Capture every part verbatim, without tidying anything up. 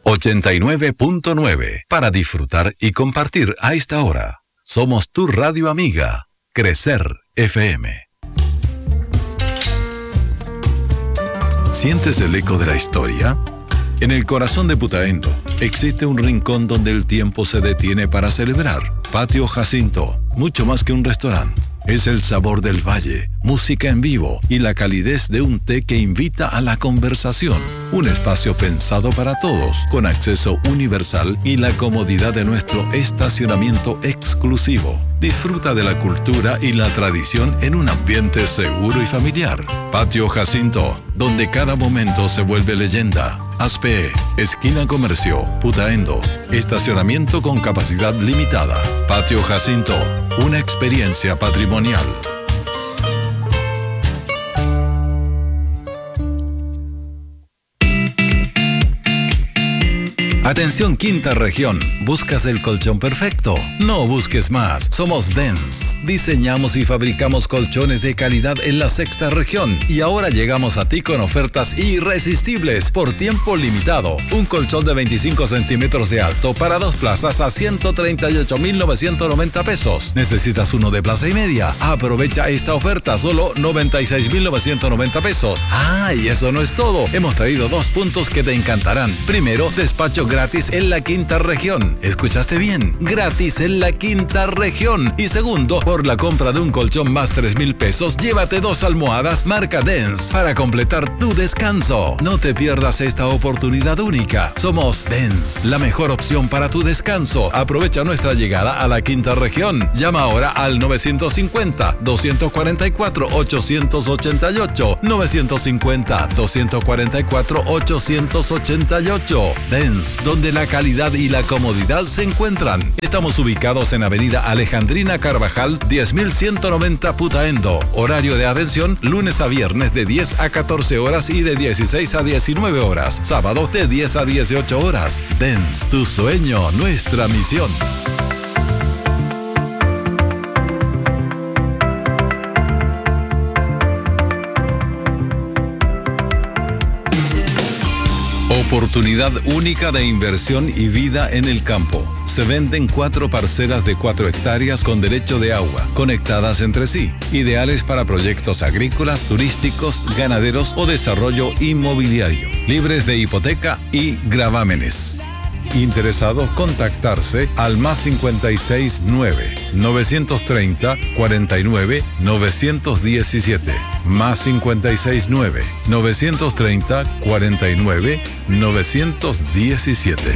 ochenta y nueve punto nueve para disfrutar y compartir a esta hora. Somos tu radio amiga, Crecer F M. ¿Sientes el eco de la historia? En el corazón de Putaendo existe un rincón donde el tiempo se detiene para celebrar. Patio Jacinto, mucho más que un restaurante. Es el sabor del valle, música en vivo y la calidez de un té que invita a la conversación. Un espacio pensado para todos, con acceso universal y la comodidad de nuestro estacionamiento exclusivo. Disfruta de la cultura y la tradición en un ambiente seguro y familiar. Patio Jacinto, donde cada momento se vuelve leyenda. Aspe, esquina Comercio, Putaendo. Estacionamiento con capacidad limitada. Patio Jacinto, una experiencia patrimonial. Atención Quinta Región, ¿buscas el colchón perfecto? No busques más, somos Dens. Diseñamos y fabricamos colchones de calidad en la sexta región y ahora llegamos a ti con ofertas irresistibles por tiempo limitado. Un colchón de veinticinco centímetros de alto para dos plazas a ciento treinta y ocho mil novecientos noventa pesos. ¿Necesitas uno de plaza y media? Aprovecha esta oferta, solo noventa y seis mil novecientos noventa pesos. Ah, y eso no es todo. Hemos traído dos puntos que te encantarán. Primero, despacho gratis gratis en la quinta región. ¿Escuchaste bien? Gratis en la quinta región. Y segundo, por la compra de un colchón más tres mil pesos, llévate dos almohadas marca Dens para completar tu descanso. No te pierdas esta oportunidad única. Somos Dens, la mejor opción para tu descanso. Aprovecha nuestra llegada a la quinta región. Llama ahora al novecientos cincuenta, doscientos cuarenta y cuatro, ochocientos ochenta y ocho. novecientos cincuenta, doscientos cuarenta y cuatro, ochocientos ochenta y ocho. Dens, donde la calidad y la comodidad se encuentran. Estamos ubicados en Avenida Alejandrina Carvajal, diez mil ciento noventa Putaendo. Horario de atención, lunes a viernes de diez a catorce horas y de dieciséis a diecinueve horas. Sábado de diez a dieciocho horas. Dens, tu sueño, nuestra misión. Oportunidad única de inversión y vida en el campo. Se venden cuatro parcelas de cuatro hectáreas con derecho de agua, conectadas entre sí, ideales para proyectos agrícolas, turísticos, ganaderos o desarrollo inmobiliario, libres de hipoteca y gravámenes. Interesados, contactarse al más cincuenta y seis nueve, novecientos treinta, cuarenta y nueve, novecientos diecisiete. Más cincuenta y seis nueve, novecientos treinta, cuarenta y nueve, novecientos diecisiete.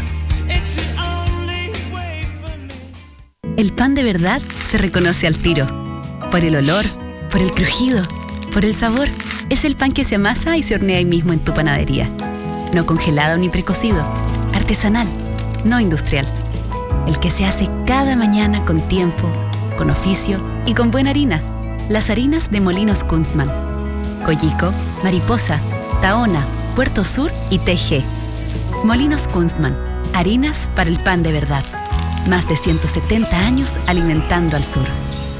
El pan de verdad se reconoce al tiro. Por el olor, por el crujido, por el sabor. Es el pan que se amasa y se hornea ahí mismo en tu panadería. No congelado ni precocido. Artesanal, no industrial. El que se hace cada mañana con tiempo, con oficio y con buena harina. Las harinas de Molinos Kunstmann. Coyico, Mariposa, Tahona, Puerto Sur y T G. Molinos Kunstmann. Harinas para el pan de verdad. Más de ciento setenta años alimentando al sur.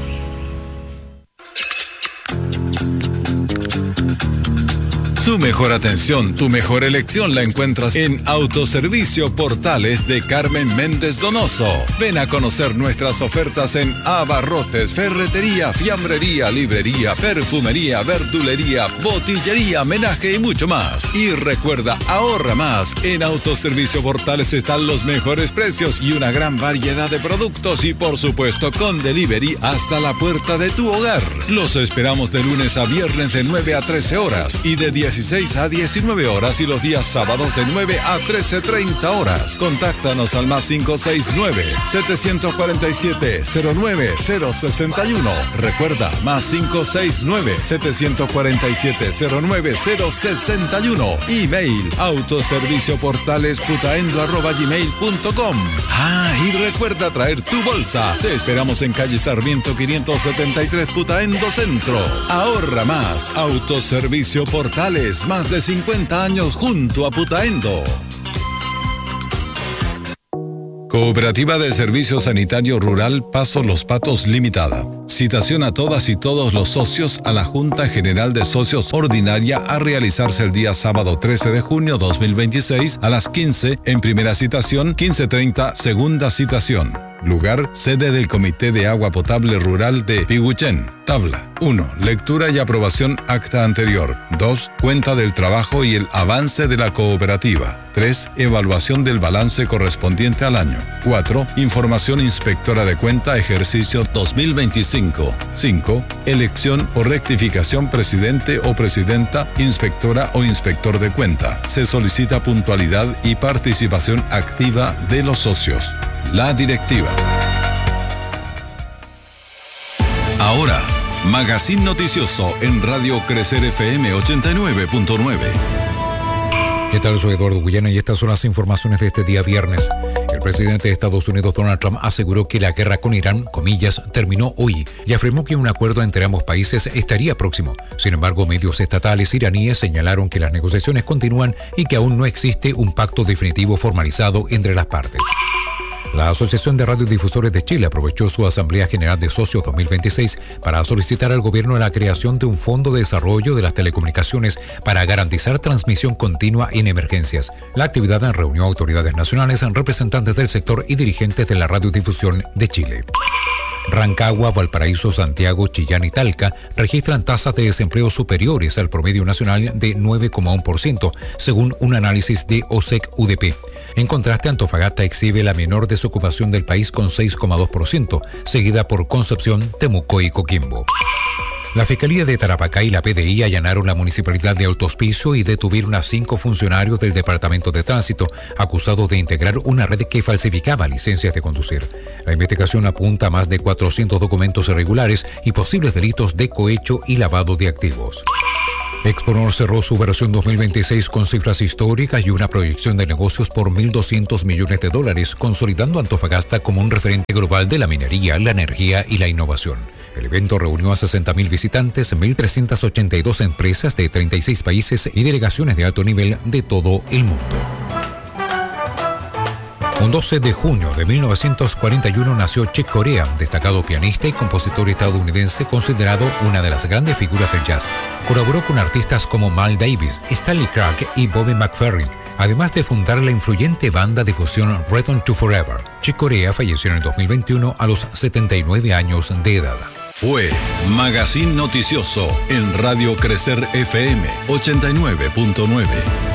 Tu mejor atención, tu mejor elección la encuentras en Autoservicio Portales de Carmen Méndez Donoso. Ven a conocer nuestras ofertas en abarrotes, ferretería, fiambrería, librería, perfumería, verdulería, botillería, menaje y mucho más. Y recuerda, ahorra más. En Autoservicio Portales están los mejores precios y una gran variedad de productos y por supuesto con delivery hasta la puerta de tu hogar. Los esperamos de lunes a viernes de nueve a trece horas y de dieciséis a diecinueve horas y los días sábados de nueve a trece treinta horas. Contáctanos al más cinco seis nueve, setecientos cuarenta y siete, cero nueve cero sesenta y uno. Recuerda, más cinco seis nueve, setecientos cuarenta y siete, cero nueve cero sesenta y uno. Email autoservicioportalesputaendo arroba gmail punto com. Ah, y recuerda traer tu bolsa. Te esperamos en calle Sarmiento quinientos setenta y tres Putaendo Centro. Ahorra más. Autoservicio Portales. Más de cincuenta años junto a Putaendo. Cooperativa de Servicio Sanitario Rural Paso Los Patos Limitada. Citación a todas y todos los socios a la Junta General de Socios Ordinaria a realizarse el día sábado trece de junio dos mil veintiséis a las quince en primera citación, quince treinta segunda citación. Lugar, sede del Comité de Agua Potable Rural de Piguchen. Tabla. uno. Lectura y aprobación acta anterior. dos. Cuenta del trabajo y el avance de la cooperativa. tres. Evaluación del balance correspondiente al año. cuatro. Información inspectora de cuenta ejercicio dos mil veinticinco. cinco. Elección o rectificación presidente o presidenta, inspectora o inspector de cuenta. Se solicita puntualidad y participación activa de los socios. La directiva. Ahora, Magazine Noticioso en Radio Crecer F M ochenta y nueve punto nueve. ¿Qué tal? Soy Eduardo Guyana y estas son las informaciones de este día viernes. El presidente de Estados Unidos, Donald Trump, aseguró que la guerra con Irán, comillas, terminó hoy y afirmó que un acuerdo entre ambos países estaría próximo. Sin embargo, medios estatales iraníes señalaron que las negociaciones continúan y que aún no existe un pacto definitivo formalizado entre las partes. La Asociación de Radiodifusores de Chile aprovechó su Asamblea General de Socios dos mil veintiséis para solicitar al gobierno la creación de un fondo de desarrollo de las telecomunicaciones para garantizar transmisión continua en emergencias. La actividad reunió a autoridades nacionales, representantes del sector y dirigentes de la radiodifusión de Chile. Rancagua, Valparaíso, Santiago, Chillán y Talca registran tasas de desempleo superiores al promedio nacional de nueve coma uno por ciento, según un análisis de O S E C-U D P. En contraste, Antofagasta exhibe la menor desocupación del país con seis coma dos por ciento, seguida por Concepción, Temuco y Coquimbo. La Fiscalía de Tarapacá y la P D I allanaron la municipalidad de Alto Hospicio y detuvieron a cinco funcionarios del Departamento de Tránsito, acusados de integrar una red que falsificaba licencias de conducir. La investigación apunta a más de cuatrocientos documentos irregulares y posibles delitos de cohecho y lavado de activos. Exponor cerró su versión dos mil veintiséis con cifras históricas y una proyección de negocios por mil doscientos millones de dólares, consolidando a Antofagasta como un referente global de la minería, la energía y la innovación. El evento reunió a sesenta mil visitantes, mil trescientas ochenta y dos empresas de treinta y seis países y delegaciones de alto nivel de todo el mundo. Un doce de junio de mil novecientos cuarenta y uno nació Chick Corea, destacado pianista y compositor estadounidense considerado una de las grandes figuras del jazz. Colaboró con artistas como Miles Davis, Stanley Clarke y Bobby McFerrin, además de fundar la influyente banda de fusión Return to Forever. Chick Corea falleció en el dos mil veintiuno a los setenta y nueve años de edad. Fue Magazine Noticioso en Radio Crecer F M ochenta y nueve punto nueve.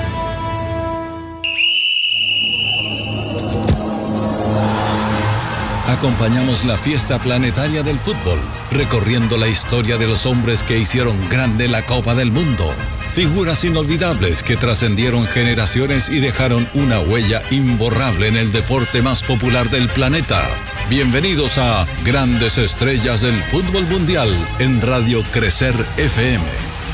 Acompañamos la fiesta planetaria del fútbol, recorriendo la historia de los hombres que hicieron grande la Copa del Mundo. Figuras inolvidables que trascendieron generaciones y dejaron una huella imborrable en el deporte más popular del planeta. Bienvenidos a Grandes Estrellas del Fútbol Mundial en Radio Crecer F M.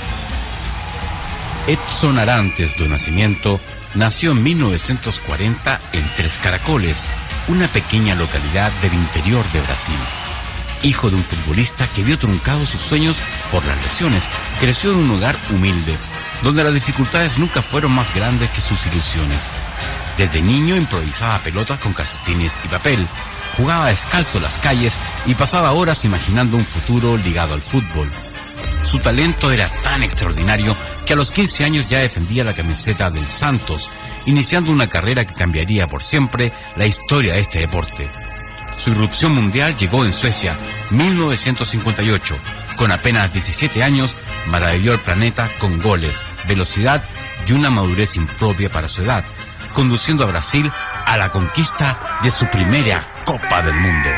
Edson Arantes do Nascimento nació en mil novecientos cuarenta en Tres Caracoles, una pequeña localidad del interior de Brasil. Hijo de un futbolista que vio truncados sus sueños por las lesiones, creció en un hogar humilde, donde las dificultades nunca fueron más grandes que sus ilusiones. Desde niño improvisaba pelotas con calcetines y papel, jugaba descalzo en las calles y pasaba horas imaginando un futuro ligado al fútbol. Su talento era tan extraordinario que a los quince años ya defendía la camiseta del Santos, iniciando una carrera que cambiaría por siempre la historia de este deporte. Su irrupción mundial llegó en Suecia, mil novecientos cincuenta y ocho. Con apenas diecisiete años, maravilló el planeta con goles, velocidad y una madurez impropia para su edad, conduciendo a Brasil a la conquista de su primera Copa del Mundo.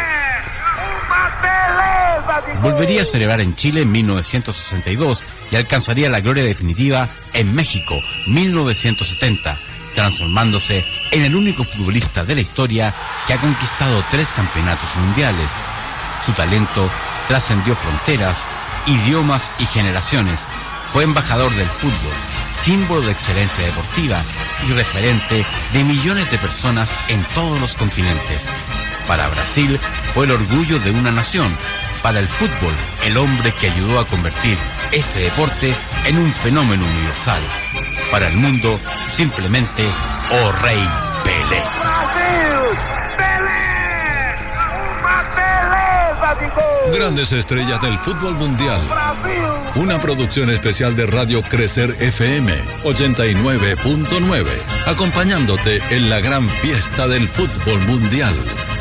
Volvería a celebrar en Chile en mil novecientos sesenta y dos y alcanzaría la gloria definitiva en México, mil novecientos setenta, transformándose en el único futbolista de la historia que ha conquistado tres campeonatos mundiales. Su talento trascendió fronteras, idiomas y generaciones. Fue embajador del fútbol, símbolo de excelencia deportiva y referente de millones de personas en todos los continentes. Para Brasil fue el orgullo de una nación. Para el fútbol, el hombre que ayudó a convertir este deporte en un fenómeno universal. Para el mundo, simplemente, oh Rey Pelé. Brasil, Pelé, uma beleza Grandes estrellas del fútbol mundial. Una producción especial de Radio Crecer F M ochenta y nueve punto nueve, acompañándote en la gran fiesta del fútbol mundial.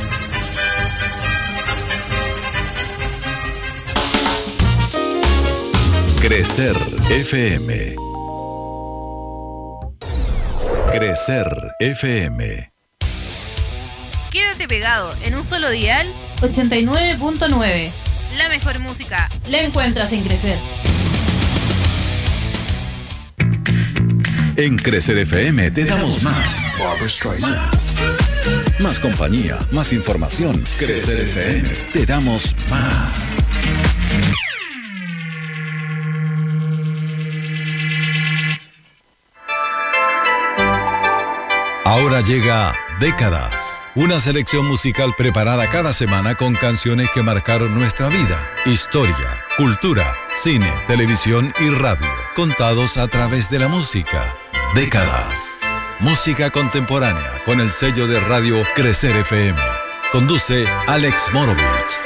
Crecer F M. Crecer F M. Quédate pegado en un solo dial. ochenta y nueve punto nueve. La mejor música la encuentras en Crecer. En Crecer F M te damos más. Más. Más compañía, más información. Crecer F M te damos más. Ahora llega Décadas, una selección musical preparada cada semana con canciones que marcaron nuestra vida, historia, cultura, cine, televisión y radio, contados a través de la música. Décadas, música contemporánea con el sello de radio Crecer F M. Conduce Alex Morovich.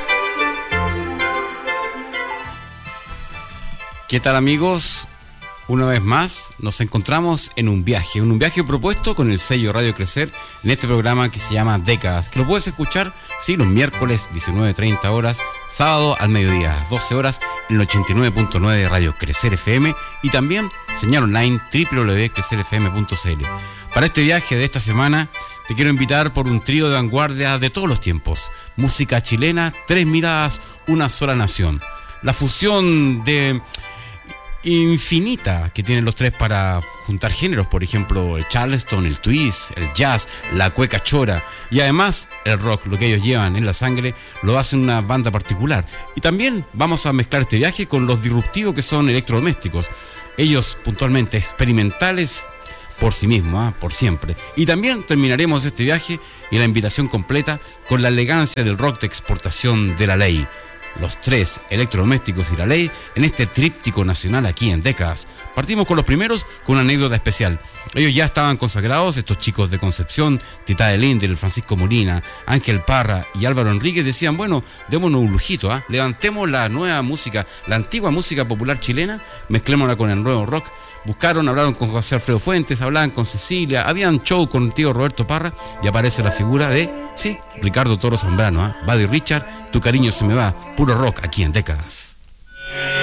¿Qué tal, amigos? Una vez más nos encontramos en un viaje, en un viaje propuesto con el sello Radio Crecer en este programa que se llama Décadas, que lo puedes escuchar, sí, los miércoles diecinueve treinta horas, sábado al mediodía, doce horas, en el ochenta y nueve punto nueve de Radio Crecer F M y también señal online doble u doble u doble u punto crecer f m punto c l. Para este viaje de esta semana te quiero invitar por un trío de vanguardia de todos los tiempos, música chilena, tres miradas, una sola nación. La fusión de infinita que tienen los tres para juntar géneros, por ejemplo el charleston, el twist, el jazz, la cueca chora y además el rock, lo que ellos llevan en la sangre, lo hacen una banda particular. Y también vamos a mezclar este viaje con los disruptivos que son electrodomésticos, ellos puntualmente experimentales por sí mismos, ¿eh? por siempre. Y también terminaremos este viaje y la invitación completa con la elegancia del rock de exportación de La Ley. Los tres electrodomésticos y La Ley en este tríptico nacional aquí en Décadas. Partimos con los primeros con una anécdota especial. Ellos ya estaban consagrados, estos chicos de Concepción, Tita de Linder, Francisco Molina, Ángel Parra y Álvaro Enríquez decían, bueno, démonos un lujito, ¿eh? levantemos la nueva música, la antigua música popular chilena, mezclémosla con el nuevo rock. Buscaron, hablaron con José Alfredo Fuentes, hablaban con Cecilia, habían show con el tío Roberto Parra y aparece la figura de, sí, Ricardo Toro Zambrano, ¿eh? Buddy Richard, Tu cariño se me va, puro rock aquí en Décadas.